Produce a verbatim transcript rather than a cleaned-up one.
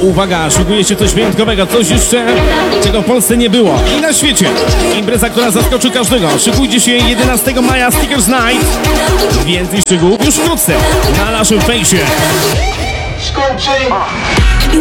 Uwaga, szykuje się coś wyjątkowego, coś jeszcze, czego w Polsce nie było i na świecie. Impreza, która zaskoczy każdego. Szykujcie się jedenastego maja, Stickers Night. Więcej szczegółów już wkrótce na naszym fejsie. Scope